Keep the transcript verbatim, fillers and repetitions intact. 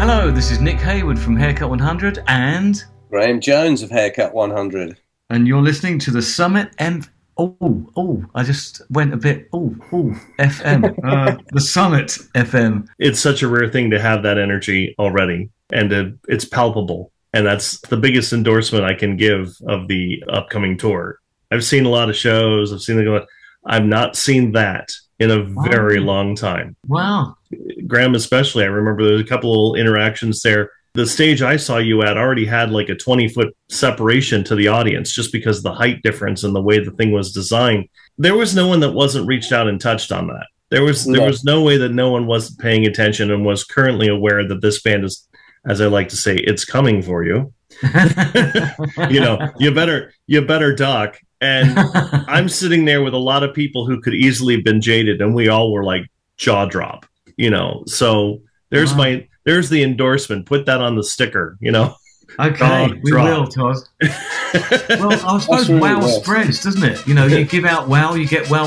Hello, this is Nick Hayward from Haircut one hundred and... Graham Jones of Haircut one hundred. And you're listening to the Summit M... Oh, oh, I just went a bit... Oh, oh, F M. uh, the Summit F M. It's such a rare thing to have that energy already, and uh, it's palpable. And that's the biggest endorsement I can give of the upcoming tour. I've seen a lot of shows. I've seen the... I've not seen that in a wow. very long time. Wow. Graham especially, I remember there was a couple of interactions there. The stage I saw you at already had like a twenty-foot separation to the audience just because of the height difference and the way the thing was designed. There was no one that wasn't reached out and touched on that. There was no. there was no way that no one wasn't paying attention and was currently aware that this band is, as I like to say, it's coming for you. you know, you better you better duck. And I'm sitting there with a lot of people who could easily have been jaded, and we all were like jaw drop. You know, so there's wow. my there's the endorsement. Put that on the sticker. You know. Okay, we drop. will, Todd. Well, I suppose really wow well. spreads, doesn't it? You know, you give out wow, you get wow